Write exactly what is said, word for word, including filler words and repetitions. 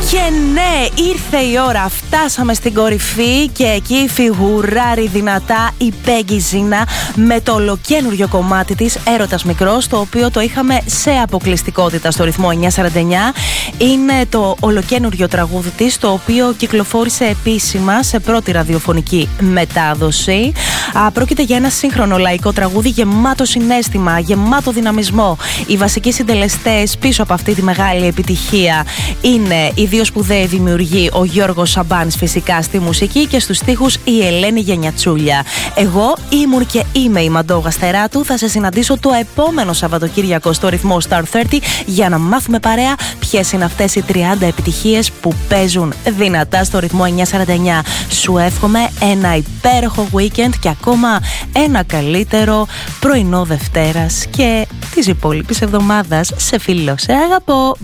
Και ναι, ήρθε η ώρα, φτάσαμε στην κορυφή και εκεί φιγουράρει δυνατά η Peggy Zina με το ολοκένουργιο κομμάτι της Έρωτας Μικρός, το οποίο το είχαμε σε αποκλειστικότητα στο ρυθμό εννιακόσια σαράντα εννιά. Είναι το ολοκένουργιο τραγούδι της, το οποίο κυκλοφόρησε επίσημα σε πρώτη ραδιοφωνική μετάδοση. Α, πρόκειται για ένα σύγχρονο λαϊκό τραγούδι γεμάτο συναίσθημα, γεμάτο δυναμισμό. Οι βασικοί συντελεστές πίσω από αυτή τη μεγάλη επιτυχία είναι οι δύο σπουδαίοι δημιουργοί, ο Γιώργος Σαμπάνης φυσικά στη μουσική και στους στίχους η Ελένη Γενιατσούλια. Εγώ ήμουν και είμαι η Μαντώ Γαστεράτου. Θα σε συναντήσω το επόμενο Σαββατοκύριακο στο ρυθμό Star τριάντα για να μάθουμε παρέα ποιες είναι αυτές οι τριάντα επιτυχίες που παίζουν δυνατά στο ρυθμό εννιακόσια σαράντα εννιά. Σου εύχομαι ένα υπέροχο weekend και ακόμα ένα καλύτερο πρωινό Δευτέρας και της υπόλοιπης εβδομάδας. Σε φιλώ, σε αγαπώ.